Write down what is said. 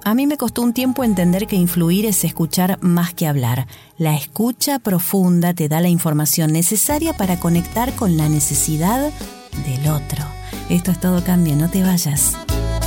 A mí me costó un tiempo entender que influir es escuchar más que hablar. La escucha profunda te da la información necesaria para conectar con la necesidad del otro. Esto es Todo Cambia, no te vayas.